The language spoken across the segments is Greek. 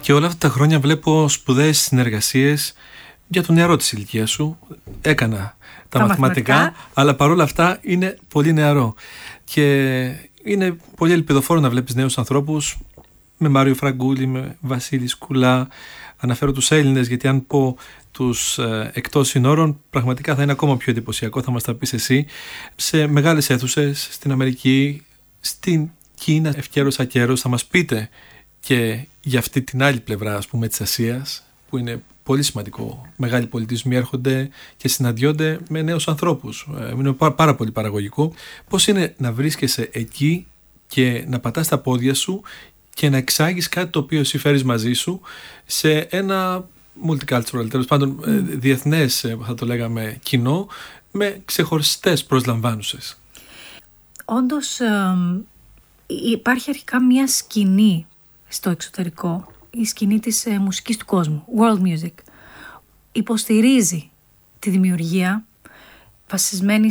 Και όλα αυτά τα χρόνια βλέπω σπουδαίες συνεργασίες για το νεαρό της ηλικίας σου. Έκανα τα μαθηματικά, αλλά παρόλα αυτά είναι πολύ νεαρό. Και είναι πολύ ελπιδοφόρο να βλέπεις νέους ανθρώπους με Μάριο Φραγκούλη, με Βασίλη Σκουλά. Αναφέρω τους Έλληνες, γιατί αν πω τους εκτός συνόρων, πραγματικά θα είναι ακόμα πιο εντυπωσιακό, θα μας τα πεις εσύ. Σε μεγάλες αίθουσες, στην Αμερική, στην Κίνα, ευκαιρός ακαιρός, θα μας πείτε και για αυτή την άλλη πλευρά, ας πούμε, της Ασίας, που είναι πολύ σημαντικό. Μεγάλοι πολιτισμοί έρχονται και συναντιόνται με νέους ανθρώπους. Είναι πάρα πολύ παραγωγικό. Πώς είναι να βρίσκεσαι εκεί και να πατάς τα πόδια σου και να εξάγεις κάτι το οποίο εσύ φέρεις μαζί σου σε ένα multicultural, τέλος πάντων διεθνές, θα το λέγαμε, κοινό, με ξεχωριστές προσλαμβάνουσες. Όντως υπάρχει αρχικά μια σκηνή στο εξωτερικό, η σκηνή της μουσικής του κόσμου, world music. Υποστηρίζει τη δημιουργία βασισμένη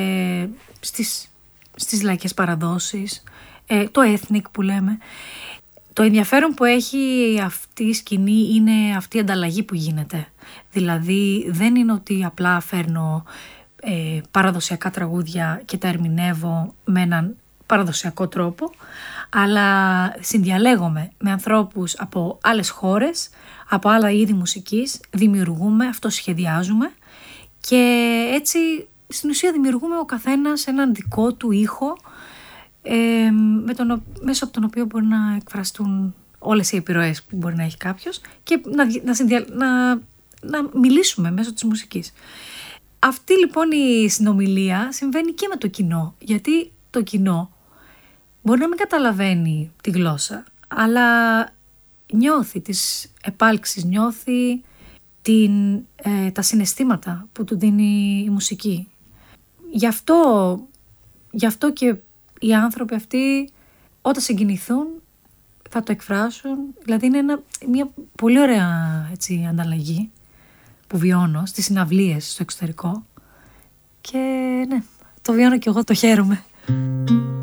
στις λαϊκές παραδόσεις, το ethnic που λέμε. Το ενδιαφέρον που έχει αυτή η σκηνή είναι αυτή η ανταλλαγή που γίνεται. Δηλαδή δεν είναι ότι απλά φέρνω παραδοσιακά τραγούδια και τα ερμηνεύω με έναν παραδοσιακό τρόπο, αλλά συνδιαλέγομαι με ανθρώπους από άλλες χώρες, από άλλα είδη μουσικής, δημιουργούμε, αυτοσχεδιάζουμε και έτσι στην ουσία δημιουργούμε ο καθένας έναν δικό του ήχο, μέσω από τον οποίο μπορεί να εκφραστούν όλες οι επιρροές που μπορεί να έχει κάποιος και να μιλήσουμε μέσω της μουσικής. Αυτή λοιπόν η συνομιλία συμβαίνει και με το κοινό, γιατί το κοινό μπορεί να μην καταλαβαίνει τη γλώσσα, αλλά νιώθει τις επάλξεις, νιώθει τα συναισθήματα που του δίνει η μουσική. Γι' αυτό και οι άνθρωποι αυτοί όταν συγκινηθούν θα το εκφράσουν. Δηλαδή είναι μια πολύ ωραία ανταλλαγή που βιώνω στις συναυλίες στο εξωτερικό και ναι, το βιώνω και εγώ, το χαίρομαι.